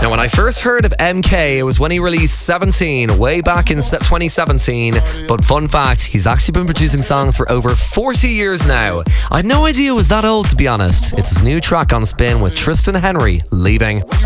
Now, when I first heard of MK, it was when he released 17 way back in 2017. But fun fact, he's actually been producing songs for over 40 years now. I had no idea it was that old, to be honest. It's his new track on Spin with Tristan Henry, Leaving.